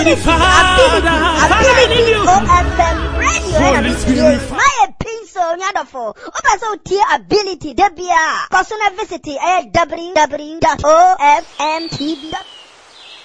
Ability OFM radio. My episode nyadofo. Oba so tier ability debia. Personal visit www.ofmtv.com.